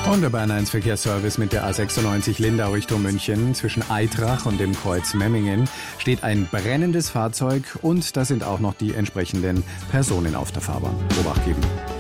Und der Bayern 1 Verkehrsservice mit der A96 Lindau Richtung München. Zwischen Aitrach und dem Kreuz Memmingen steht ein brennendes Fahrzeug und da sind auch noch die entsprechenden Personen auf der Fahrbahn. Obacht geben.